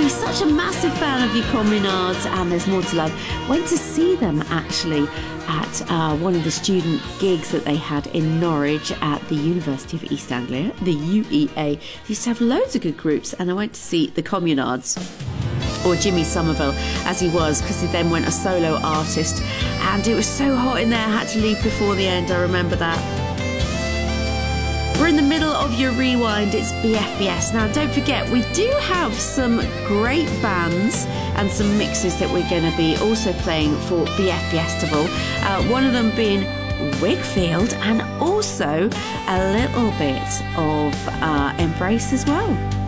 He's such a massive fan of your Communards, and there's more to love. Went to see them actually at one of the student gigs that they had in Norwich at the University of East Anglia, the UEA. They used to have loads of good groups, and I went to see the Communards, or Jimmy Somerville as he was, because he then went a solo artist, and it was so hot in there, I had to leave before the end. I remember that. We're in the middle of your rewind. It's BFBS. Now, don't forget, we do have some great bands and some mixes that we're going to be also playing for BFBestival. One of them being Wigfield, and also a little bit of Embrace as well.